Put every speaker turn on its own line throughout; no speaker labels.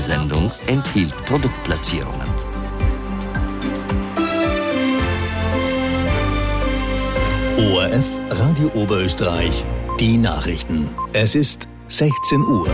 Sendung enthielt Produktplatzierungen.
ORF Radio Oberösterreich, die Nachrichten. Es ist 16 Uhr.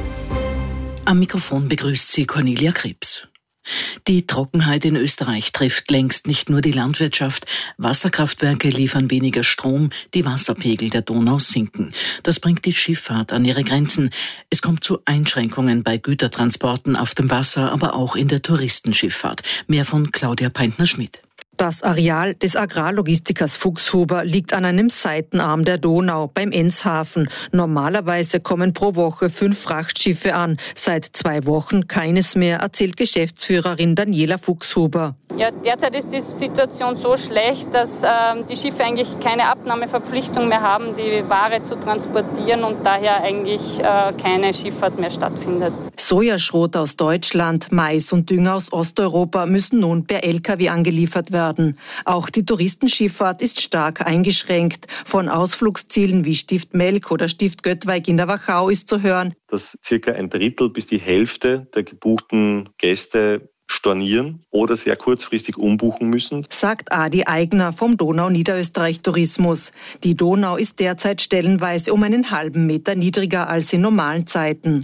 Am Mikrofon begrüßt sie Cornelia Krebs. Die Trockenheit in Österreich trifft längst nicht nur die Landwirtschaft. Wasserkraftwerke liefern weniger Strom, die Wasserpegel der Donau sinken. Das bringt die Schifffahrt an ihre Grenzen. Es kommt zu Einschränkungen bei Gütertransporten auf dem Wasser, aber auch in der Touristenschifffahrt. Mehr von Claudia Peintner-Schmidt.
Das Areal des Agrarlogistikers Fuchshuber liegt an einem Seitenarm der Donau beim Enzhafen. Normalerweise kommen pro Woche 5 Frachtschiffe an. Seit 2 Wochen keines mehr, erzählt Geschäftsführerin Daniela Fuchshuber.
Ja, derzeit ist die Situation so schlecht, dass die Schiffe eigentlich keine Abnahmeverpflichtung mehr haben, die Ware zu transportieren und daher eigentlich keine Schifffahrt mehr stattfindet.
Sojaschrot aus Deutschland, Mais und Dünger aus Osteuropa müssen nun per Lkw angeliefert werden. Auch die Touristenschifffahrt ist stark eingeschränkt. Von Ausflugszielen wie Stift Melk oder Stift Göttweig in der Wachau ist zu hören,
dass circa 1/3 bis die Hälfte der gebuchten Gäste stornieren oder sehr kurzfristig umbuchen müssen,
sagt Adi Eigner vom Donau-Niederösterreich-Tourismus. Die Donau ist derzeit stellenweise um einen halben Meter niedriger als in normalen Zeiten.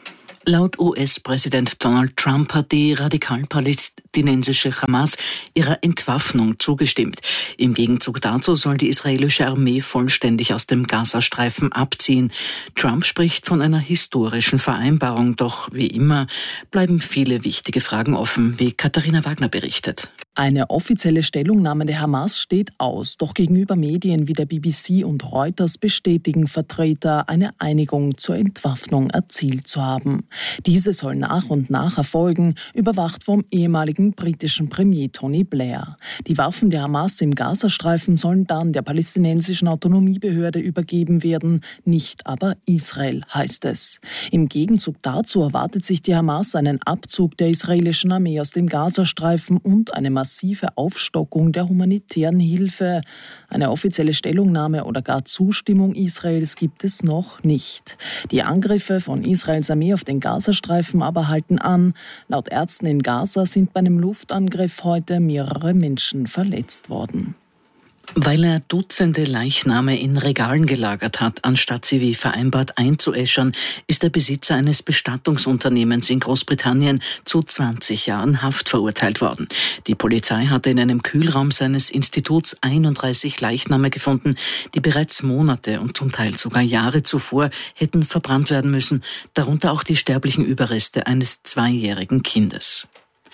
Laut US-Präsident Donald Trump hat die radikal-palästinensische Hamas ihrer Entwaffnung zugestimmt. Im Gegenzug dazu soll die israelische Armee vollständig aus dem Gazastreifen abziehen. Trump spricht von einer historischen Vereinbarung, doch wie immer bleiben viele wichtige Fragen offen, wie Katharina Wagner berichtet.
Eine offizielle Stellungnahme der Hamas steht aus, doch gegenüber Medien wie der BBC und Reuters bestätigen Vertreter, eine Einigung zur Entwaffnung erzielt zu haben. Diese soll nach und nach erfolgen, überwacht vom ehemaligen britischen Premier Tony Blair. Die Waffen der Hamas im Gazastreifen sollen dann der palästinensischen Autonomiebehörde übergeben werden, nicht aber Israel, heißt es. Im Gegenzug dazu erwartet sich die Hamas einen Abzug der israelischen Armee aus dem Gazastreifen und eine massive Aufstockung der humanitären Hilfe. Eine offizielle Stellungnahme oder gar Zustimmung Israels gibt es noch nicht. Die Angriffe von Israels Armee auf den Gazastreifen aber halten an. Laut Ärzten in Gaza sind bei einem Luftangriff heute mehrere Menschen verletzt worden.
Weil er Dutzende Leichname in Regalen gelagert hat, anstatt sie wie vereinbart einzuäschern, ist der Besitzer eines Bestattungsunternehmens in Großbritannien zu 20 Jahren Haft verurteilt worden. Die Polizei hatte in einem Kühlraum seines Instituts 31 Leichname gefunden, die bereits Monate und zum Teil sogar Jahre zuvor hätten verbrannt werden müssen, darunter auch die sterblichen Überreste eines 2-jährigen Kindes.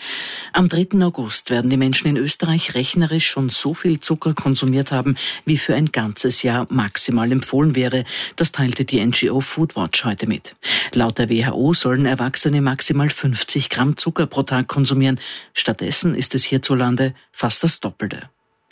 Am 3. August werden die Menschen in Österreich rechnerisch schon so viel Zucker konsumiert haben, wie für ein ganzes Jahr maximal empfohlen wäre. Das teilte die NGO Foodwatch heute mit. Laut der WHO sollen Erwachsene maximal 50 Gramm Zucker pro Tag konsumieren. Stattdessen ist es hierzulande fast das Doppelte.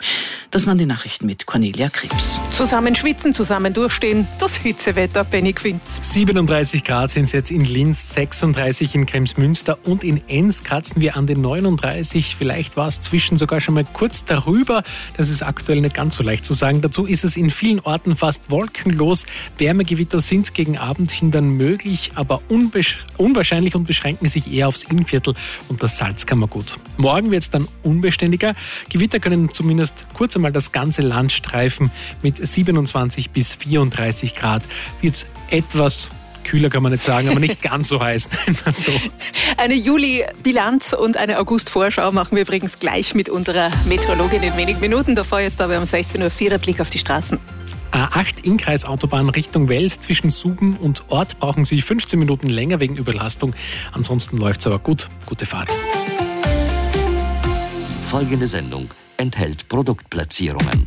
Das waren die Nachrichten mit Cornelia Krebs.
Zusammen schwitzen, zusammen durchstehen, das Hitzewetter, Benny Quinz.
37 Grad sind es jetzt in Linz, 36 in Kremsmünster und in Enns kratzen wir an den 39. Vielleicht war es zwischen sogar schon mal kurz darüber. Das ist aktuell nicht ganz so leicht zu sagen. Dazu ist es in vielen Orten fast wolkenlos. Wärmegewitter sind gegen Abend hin dann möglich, aber unwahrscheinlich und beschränken sich eher aufs Innviertel und das Salzkammergut. Morgen wird es dann unbeständiger. Gewitter können zumindest kurz einmal das ganze Land streifen. Mit 27 bis 34 Grad wird es etwas kühler, kann man nicht sagen, aber nicht ganz so heiß. So.
Eine Juli-Bilanz und eine August-Vorschau machen wir übrigens gleich mit unserer Meteorologin in wenigen Minuten. Davor jetzt aber um 16.04 Uhr der Blick auf die Straßen.
A8 Innkreisautobahn Richtung Wels zwischen Suben und Ort brauchen Sie 15 Minuten länger wegen Überlastung. Ansonsten läuft es aber gut. Gute Fahrt.
Die folgende Sendung enthält Produktplatzierungen.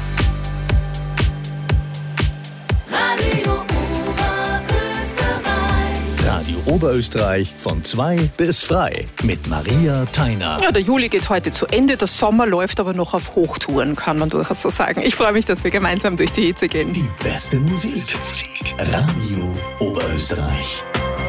Radio Oberösterreich von 2 bis frei mit Maria Theiner.
Ja, der Juli geht heute zu Ende, der Sommer läuft aber noch auf Hochtouren, kann man durchaus so sagen. Ich freue mich, dass wir gemeinsam durch die Hitze gehen.
Die beste Musik. Radio Oberösterreich.